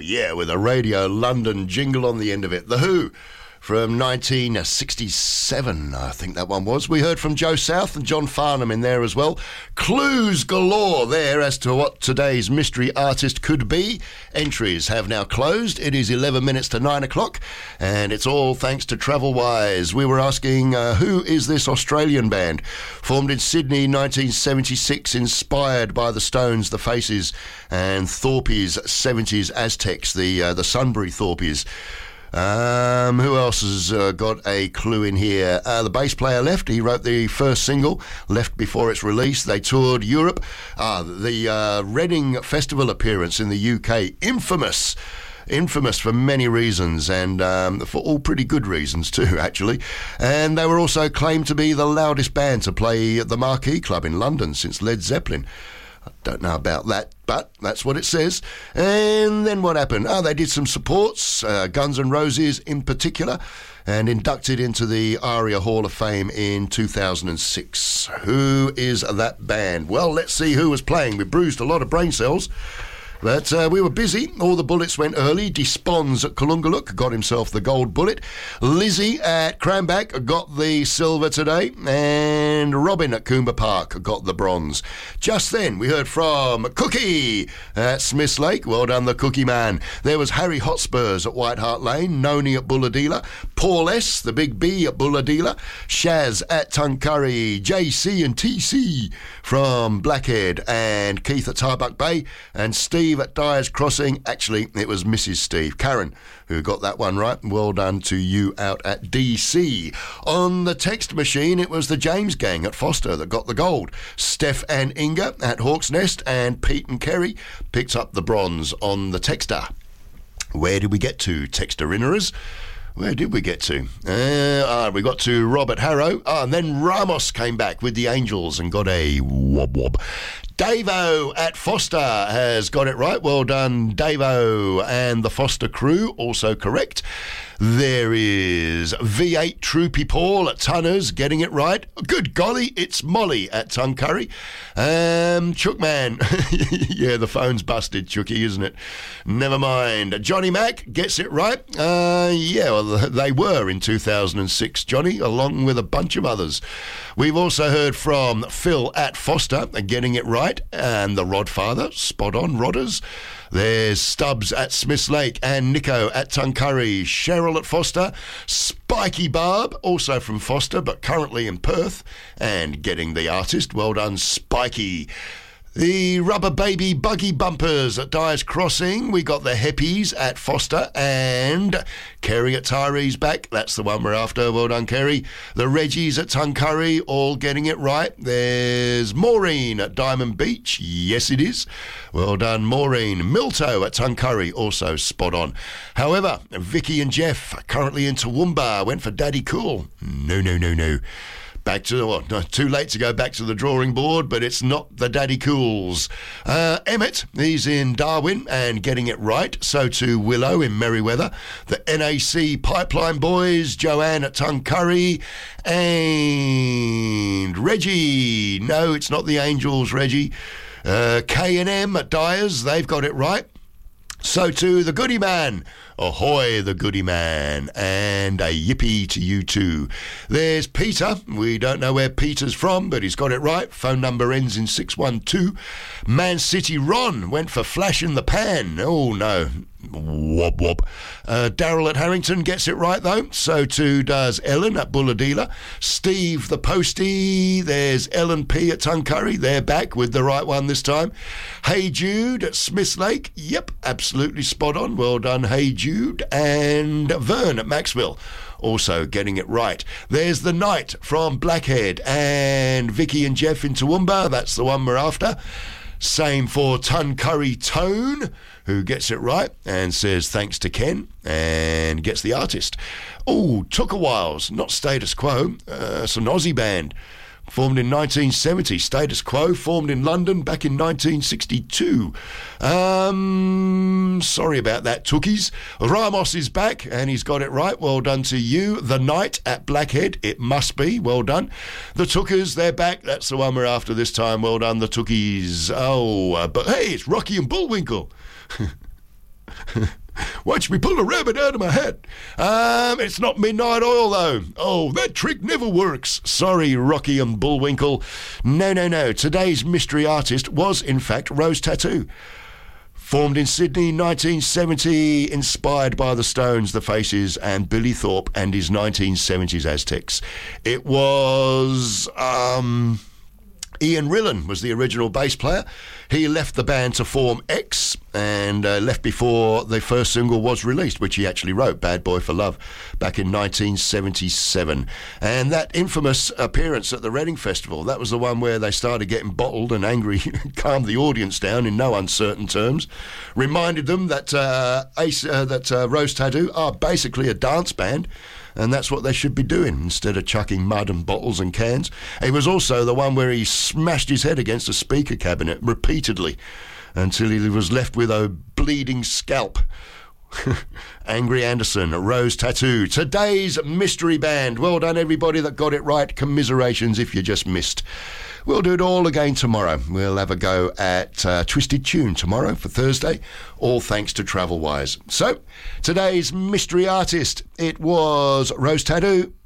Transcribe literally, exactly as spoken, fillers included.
yeah, with a Radio London jingle on the end of it. The Who, from nineteen sixty-seven, I think that one was. We heard from Joe South and John Farnham in there as well. Clues galore there as to what today's mystery artist could be. Entries have now closed. It is eleven minutes to nine o'clock, and it's all thanks to Travelwise. We were asking, uh, who is this Australian band? Formed in Sydney in nineteen seventy-six, inspired by the Stones, the Faces, and Thorpe's seventies Aztecs, the, uh, the Sunbury Thorpes. Um, who else has uh, got a clue in here? Uh, the bass player left. He wrote the first single, left before its release. They toured Europe. Ah, the uh, Reading Festival appearance in the U K, infamous. Infamous for many reasons, and um, for all pretty good reasons too, actually. And they were also claimed to be the loudest band to play at the Marquee Club in London since Led Zeppelin. I don't know about that, but that's what it says. And then what happened? Oh, they did some supports, uh, Guns N' Roses in particular, and inducted into the ARIA Hall of Fame in two thousand six. Who is that band? Well, let's see who was playing. We bruised a lot of brain cells. But uh, we were busy. All the bullets went early. Despons at Kalungaluk got himself the gold bullet. Lizzie at Cranback got the silver today. And Robin at Coomber Park got the bronze. Just then, we heard from Cookie at Smiths Lake. Well done, the Cookie Man. There was Harry Hotspurs at White Hart Lane. Noni at Bulladila. Paul S., the Big B at Bulladila. Shaz at Tuncurry. J C and T C from Blackhead. And Keith at Tarbuck Bay. And Steve at Dyer's Crossing. Actually, it was Missus Steve, Karen, who got that one right. Well done to you out at D C. On the text machine, it was the James Gang at Foster that got the gold. Steph and Inga at Hawk's Nest, and Pete and Kerry picked up the bronze on the texter. Where did we get to, texter-inners? Where did we get to? Uh, ah, we got to Robert Harrow. Ah, and then Ramos came back with the Angels and got a wob wob. Davo at Foster has got it right. Well done, Davo and the Foster crew, also correct. There is V eight Troopy Paul at Tunners getting it right. Good golly, it's Molly at Tuncurry. Um, Chookman. Yeah, the phone's busted, Chooky, isn't it? Never mind. Johnny Mac gets it right. Uh, yeah, well, they were in two thousand six, Johnny, along with a bunch of others. We've also heard from Phil at Foster getting it right. And the Rodfather, spot on, Rodders. There's Stubbs at Smiths Lake and Nico at Tuncurry. Cheryl at Foster. Spiky Barb, also from Foster, but currently in Perth. And getting the artist. Well done, Spiky. The Rubber Baby Buggy Bumpers at Dyer's Crossing. We got the Heppies at Foster and Kerry at Tyree's back. That's the one we're after. Well done, Kerry. The Reggies at Tuncurry, all getting it right. There's Maureen at Diamond Beach. Yes, it is. Well done, Maureen. Milto at Tuncurry, also spot on. However, Vicky and Jeff are currently in Toowoomba. Went for Daddy Cool. No, no, no, no. Back to, well, no, too late to go back to the drawing board, but it's not the Daddy Cools. Uh, Emmett, he's in Darwin and getting it right. So too Willow in Merriweather. The N A C Pipeline Boys, Joanne at Tuncurry, and Reggie. No, it's not the Angels, Reggie. Uh, K and M at Dyers, they've got it right. So too the Goody Man. Ahoy, the Goody Man. And a yippee to you too. There's Peter. We don't know where Peter's from, but he's got it right. Phone number ends in six one two. Man City Ron went for Flash in the Pan. Oh, no. Wob wob. Uh, Daryl at Harrington gets it right, though. So too does Ellen at Bulladila. Steve the Postie. There's Ellen P at Tuncurry. They're back with the right one this time. Hey Jude at Smiths Lake. Yep, absolutely spot on. Well done, Hey Jude. And Vern at Maxwell, also getting it right. There's the Knight from Blackhead and Vicky and Jeff in Toowoomba. That's the one we're after. Same for Tuncurry Tone, who gets it right and says thanks to Ken and gets the artist. Oh, took a while. Not Status Quo. Uh, it's an Aussie band. Formed in nineteen seventy. Status Quo, formed in London back in nineteen sixty-two. Um, sorry about that, Tookies. Ramos is back, and he's got it right. Well done to you. The Knight at Blackhead, it must be. Well done. The Tookers, they're back. That's the one we're after this time. Well done, the Tookies. Oh, uh, but hey, it's Rocky and Bullwinkle. Watch me pull a rabbit out of my hat. Um, it's not Midnight Oil, though. Oh, that trick never works. Sorry, Rocky and Bullwinkle. No, no, no. Today's mystery artist was, in fact, Rose Tattoo. Formed in Sydney, nineteen seventy, inspired by the Stones, the Faces, and Billy Thorpe and his nineteen seventies Aztecs. It was... Um, Ian Rillan was the original bass player. He left the band to form X and uh, left before the first single was released, which he actually wrote, Bad Boy for Love, back in nineteen seventy-seven. And that infamous appearance at the Reading Festival, that was the one where they started getting bottled and angry, calmed the audience down in no uncertain terms, reminded them that, uh, Ace, uh, that uh, Rose Tattoo are basically a dance band, and that's what they should be doing instead of chucking mud and bottles and cans. It was also the one where he smashed his head against a speaker cabinet repeatedly until he was left with a bleeding scalp. Angry Anderson, Rose Tattoo, today's mystery band. Well done, everybody that got it right. Commiserations if you just missed. We'll do it all again tomorrow. We'll have a go at uh, Twisted Tune tomorrow for Thursday, all thanks to Travelwise. So, today's mystery artist, it was Rose Tattoo.